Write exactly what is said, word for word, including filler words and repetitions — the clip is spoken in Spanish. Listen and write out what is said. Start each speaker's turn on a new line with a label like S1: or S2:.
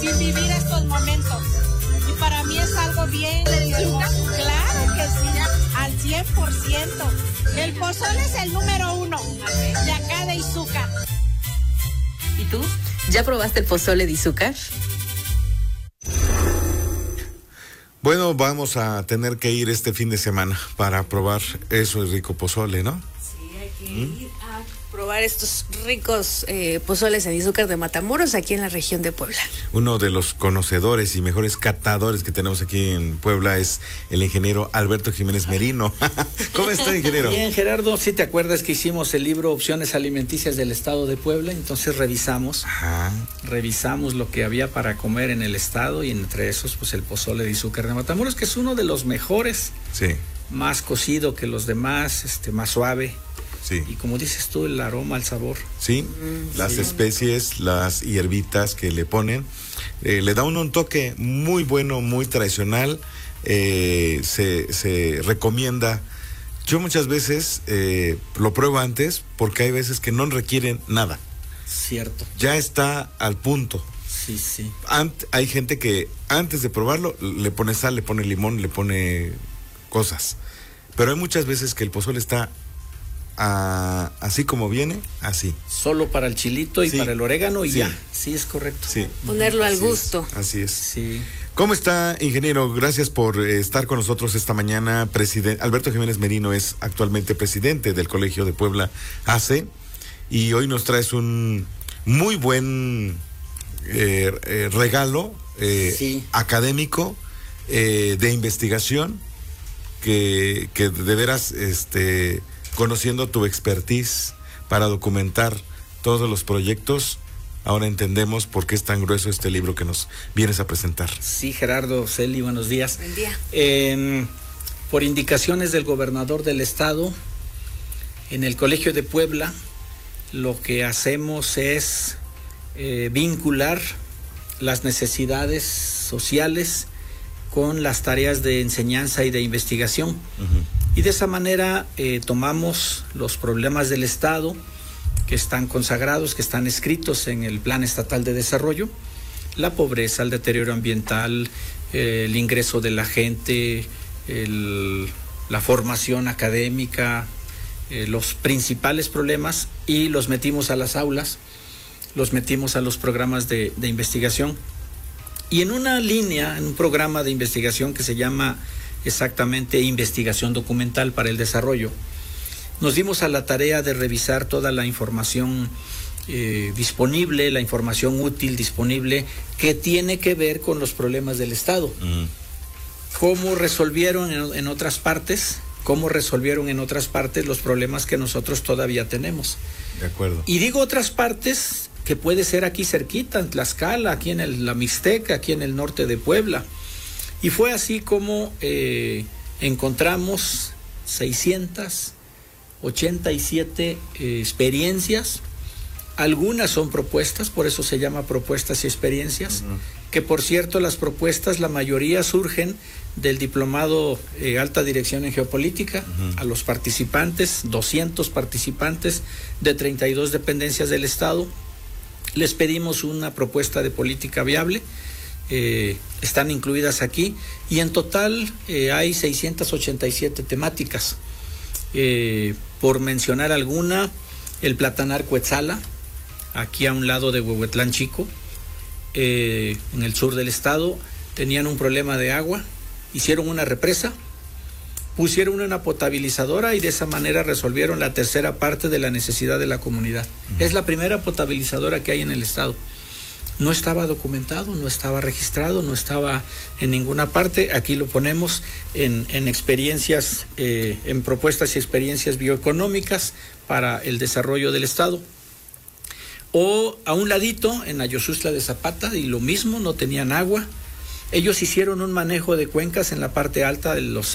S1: sin vivir estos momentos. Y para mí es algo bien hermoso. Claro que sí, al cien por ciento. El pozole es el número uno de acá de Izúcar.
S2: ¿Y tú? ¿Ya probaste el pozole de Izúcar?
S3: Bueno, vamos a tener que ir este fin de semana para probar eso, el rico pozole, ¿no?
S2: Sí, hay que
S3: ¿Mm?
S2: ir a probar estos ricos eh, pozoles en Izúcar de Matamoros, aquí en la región de Puebla.
S3: Uno de los conocedores y mejores catadores que tenemos aquí en Puebla es el ingeniero Alberto Jiménez Merino. ¿Cómo está, ingeniero?
S4: Bien, Gerardo, si te acuerdas que hicimos el libro Opciones Alimenticias del Estado de Puebla, entonces revisamos,
S3: Ajá.
S4: revisamos lo que había para comer en el estado y entre esos, pues el pozole de Izúcar de Matamoros, que es uno de los mejores,
S3: Sí,
S4: más cocido que los demás, este, más suave.
S3: sí.
S4: Y como dices tú, el aroma, el sabor.
S3: Sí,
S2: Mm,
S3: las
S4: sí.
S3: especies, las hierbitas que le ponen, eh, le da uno un toque muy bueno, muy tradicional. Eh, se, se recomienda. Yo muchas veces eh, lo pruebo antes porque hay veces que no requieren nada.
S4: Cierto.
S3: Ya está al punto.
S4: Sí, sí.
S3: Ant- hay gente que antes de probarlo le pone sal, le pone limón, le pone cosas. Pero hay muchas veces que el pozole está ah, así como viene, así.
S4: Solo para el chilito y
S3: Sí.
S4: para el orégano y
S3: Sí.
S4: ya. Sí, es correcto.
S3: Sí.
S2: Ponerlo al
S3: Así es,
S2: gusto.
S3: así es.
S4: Sí.
S3: ¿Cómo está, ingeniero? Gracias por eh, estar con nosotros esta mañana. Presiden- Alberto Jiménez Merino es actualmente presidente del Colegio de Puebla A C E y hoy nos traes un muy buen eh, eh, regalo eh,
S4: Sí.
S3: académico eh, de investigación que, que de veras, este, conociendo tu expertise para documentar todos los proyectos, ahora entendemos por qué es tan grueso este libro que nos vienes a presentar.
S4: Sí, Gerardo, Celi, buenos días.
S2: Buen día.
S4: Eh, por indicaciones del gobernador del estado, en el Colegio de Puebla, lo que hacemos es eh, vincular las necesidades sociales con las tareas de enseñanza y de investigación.
S3: Uh-huh.
S4: Y de esa manera eh, tomamos los problemas del estado que están consagrados, que están escritos en el Plan Estatal de Desarrollo, la pobreza, el deterioro ambiental, eh, el ingreso de la gente, el, la formación académica, eh, los principales problemas, y los metimos a las aulas, los metimos a los programas de, de investigación. Y en una línea, en un programa de investigación que se llama exactamente Investigación Documental para el Desarrollo, nos dimos a la tarea de revisar toda la información eh, disponible, la información útil disponible que tiene que ver con los problemas del Estado.
S3: Uh-huh.
S4: Cómo resolvieron en, en otras partes, cómo resolvieron en otras partes los problemas que nosotros todavía tenemos.
S3: De acuerdo.
S4: Y digo otras partes que puede ser aquí cerquita, en Tlaxcala, aquí en el, la Mixteca, aquí en el norte de Puebla. Y fue así como eh, encontramos seiscientas ochenta y siete eh, experiencias. Algunas son propuestas, por eso se llama propuestas y experiencias, uh-huh. que por cierto las propuestas, la mayoría surgen del diplomado eh, Alta Dirección en Geopolítica. Uh-huh. A los participantes, doscientos participantes de treinta y dos dependencias del Estado, les pedimos una propuesta de política viable. Eh, están incluidas aquí y en total eh, hay seiscientas ochenta y siete temáticas. Eh, por mencionar alguna, el Platanar Cuetzala, aquí a un lado de Huehuetlán Chico, eh, en el sur del estado, tenían un problema de agua, hicieron una represa, pusieron una potabilizadora y de esa manera resolvieron la tercera parte de la necesidad de la comunidad. Uh-huh. Es la primera potabilizadora que hay en el estado. No estaba documentado, no estaba registrado, no estaba en ninguna parte. Aquí lo ponemos en, en experiencias, eh, en propuestas y experiencias bioeconómicas para el desarrollo del estado. O a un ladito, en Ayosustla de Zapata, y lo mismo, no tenían agua. Ellos hicieron un manejo de cuencas en la parte alta de los